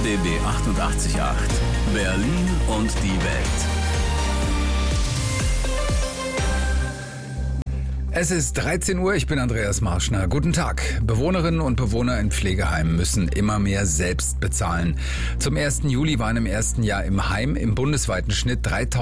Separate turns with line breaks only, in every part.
RBB 88.8 Berlin und die Welt.
Es ist 13 Uhr, ich bin Andreas Marschner. Guten Tag. Bewohnerinnen und Bewohner in Pflegeheimen müssen immer mehr selbst bezahlen. Zum 1. Juli waren im ersten Jahr im Heim im bundesweiten Schnitt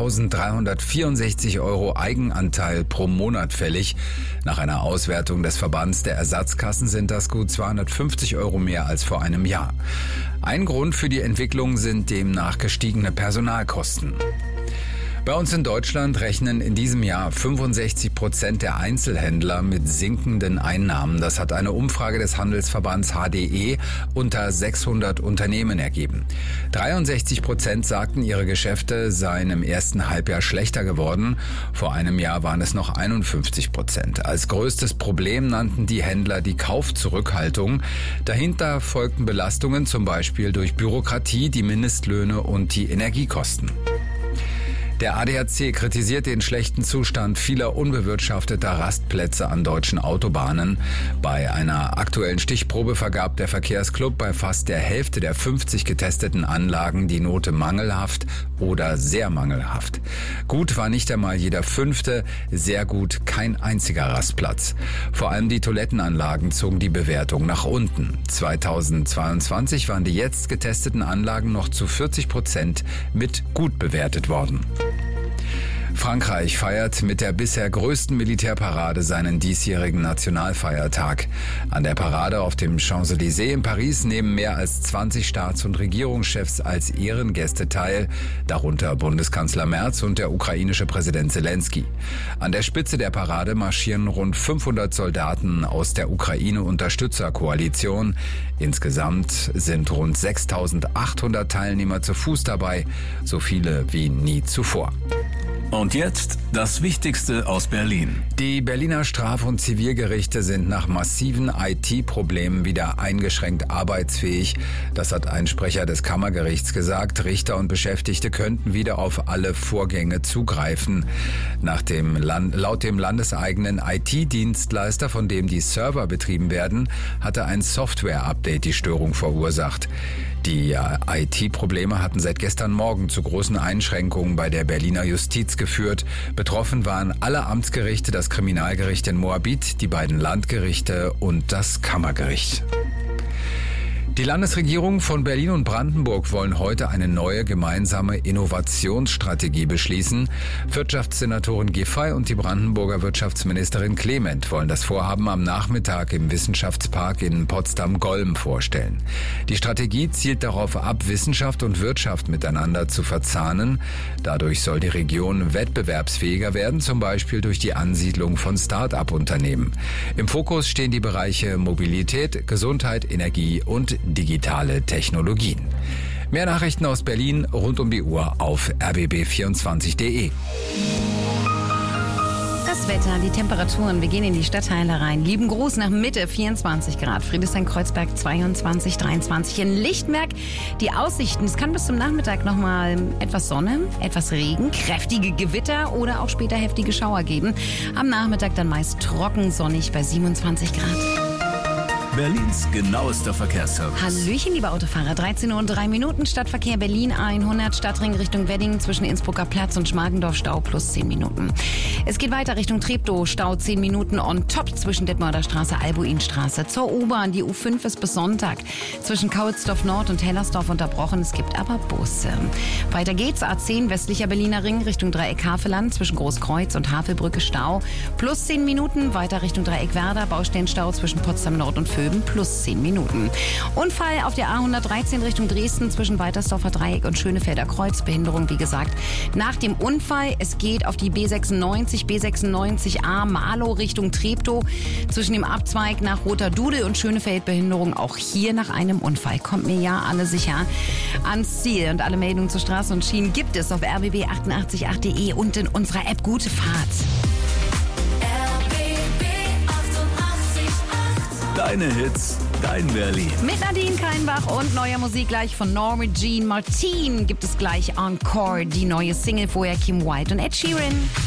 3.364 € Eigenanteil pro Monat fällig. Nach einer Auswertung des Verbands der Ersatzkassen sind das gut 250 € mehr als vor einem Jahr. Ein Grund für die Entwicklung sind demnach gestiegene Personalkosten. Bei uns in Deutschland rechnen in diesem Jahr 65% der Einzelhändler mit sinkenden Einnahmen. Das hat eine Umfrage des Handelsverbands HDE unter 600 Unternehmen ergeben. 63% sagten, ihre Geschäfte seien im ersten Halbjahr schlechter geworden. Vor einem Jahr waren es noch 51%. Als größtes Problem nannten die Händler die Kaufzurückhaltung. Dahinter folgten Belastungen, zum Beispiel durch Bürokratie, die Mindestlöhne und die Energiekosten. Der ADAC kritisiert den schlechten Zustand vieler unbewirtschafteter Rastplätze an deutschen Autobahnen. Bei einer aktuellen Stichprobe vergab der Verkehrsclub bei fast der Hälfte der 50 getesteten Anlagen die Note mangelhaft oder sehr mangelhaft. Gut war nicht einmal jeder 5., sehr gut kein einziger Rastplatz. Vor allem die Toilettenanlagen zogen die Bewertung nach unten. 2022 waren die jetzt getesteten Anlagen noch zu 40% mit gut bewertet worden. Frankreich feiert mit der bisher größten Militärparade seinen diesjährigen Nationalfeiertag. An der Parade auf dem Champs-Élysées in Paris nehmen mehr als 20 Staats- und Regierungschefs als Ehrengäste teil, darunter Bundeskanzler Merz und der ukrainische Präsident Zelensky. An der Spitze der Parade marschieren rund 500 Soldaten aus der Ukraine-Unterstützerkoalition. Insgesamt sind rund 6.800 Teilnehmer zu Fuß dabei, so viele wie nie zuvor.
Und jetzt das Wichtigste aus Berlin.
Die Berliner Straf- und Zivilgerichte sind nach massiven IT-Problemen wieder eingeschränkt arbeitsfähig. Das hat ein Sprecher des Kammergerichts gesagt. Richter und Beschäftigte könnten wieder auf alle Vorgänge zugreifen. Laut dem landeseigenen IT-Dienstleister, von dem die Server betrieben werden, hatte ein Software-Update die Störung verursacht. Die IT-Probleme hatten seit gestern Morgen zu großen Einschränkungen bei der Berliner Justiz geführt. Betroffen waren alle Amtsgerichte, das Kriminalgericht in Moabit, die beiden Landgerichte und das Kammergericht. Die Landesregierungen von Berlin und Brandenburg wollen heute eine neue gemeinsame Innovationsstrategie beschließen. Wirtschaftssenatorin Giffey und die Brandenburger Wirtschaftsministerin Clement wollen das Vorhaben am Nachmittag im Wissenschaftspark in Potsdam-Golm vorstellen. Die Strategie zielt darauf ab, Wissenschaft und Wirtschaft miteinander zu verzahnen. Dadurch soll die Region wettbewerbsfähiger werden, zum Beispiel durch die Ansiedlung von Start-up-Unternehmen. Im Fokus stehen die Bereiche Mobilität, Gesundheit, Energie und digitale Technologien. Mehr Nachrichten aus Berlin rund um die Uhr auf rbb24.de.
Das Wetter, die Temperaturen, wir gehen in die Stadtteile rein. Liebengroß nach Mitte 24 Grad, Friedrichshain-Kreuzberg 22, 23. In Lichtenberg die Aussichten, es kann bis zum Nachmittag nochmal etwas Sonne, etwas Regen, kräftige Gewitter oder auch später heftige Schauer geben. Am Nachmittag dann meist trocken, sonnig bei 27 Grad.
Berlins genauester Verkehrsservice.
Hallöchen, liebe Autofahrer. 13 Uhr und 3 Minuten. Stadtverkehr Berlin 100, Stadtring Richtung Wedding zwischen Innsbrucker Platz und Schmargendorf Stau plus 10 Minuten. Es geht weiter Richtung Treptow, Stau 10 Minuten on top zwischen Detmolder Straße, Albuinstraße. Zur U-Bahn, die U5 ist bis Sonntag zwischen Kaulsdorf Nord und Hellersdorf unterbrochen. Es gibt aber Busse. Weiter geht's, A10 westlicher Berliner Ring Richtung Dreieck Havelland zwischen Großkreuz und Havelbrücke Stau plus 10 Minuten. Weiter Richtung Dreieck Werder, Baustellenstau zwischen Potsdam Nord und Vöben plus 10 Minuten. Unfall auf der A113 Richtung Dresden zwischen Waltersdorfer Dreieck und Schönefelder Kreuz. Behinderung, wie gesagt, nach dem Unfall. Es geht auf die B96A Marlow Richtung Treptow zwischen dem Abzweig nach Roter Dudel und Schönefeld. Behinderung auch hier nach einem Unfall. Kommt mir ja alle sicher ans Ziel. Und alle Meldungen zu Straßen und Schienen gibt es auf rbb888.de und in unserer App. Gute Fahrt.
Deine Hits, dein Berlin.
Mit Nadine Keinbach und neuer Musik gleich von Norma Jean Martin gibt es gleich Encore, die neue Single, vorher Kim Wilde und Ed Sheeran.